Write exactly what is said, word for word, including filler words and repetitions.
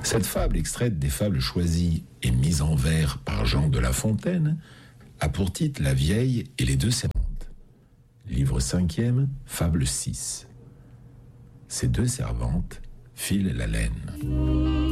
Cette fable, extraite des fables choisies et mise en vers par Jean de La Fontaine, a pour titre La vieille et les deux servantes. Livre cinquième, fable six. Ces deux servantes filent la laine.